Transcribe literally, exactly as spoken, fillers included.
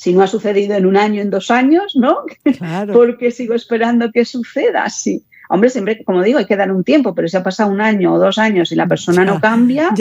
Si no ha sucedido en un año, en dos años, ¿no? Claro. ¿Por qué sigo esperando que suceda? Sí. Hombre, siempre, como digo, hay que dar un tiempo, pero si ha pasado un año o dos años y la persona Ya, no cambia...